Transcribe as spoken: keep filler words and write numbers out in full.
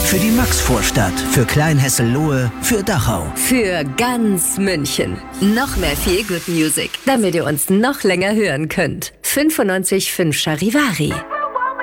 Für die Maxvorstadt, für Kleinhessel-Lohe, für Dachau. Für ganz München. Noch mehr Feel Good Music, damit ihr uns noch länger hören könnt. fünfundneunzig Komma fünf Charivari.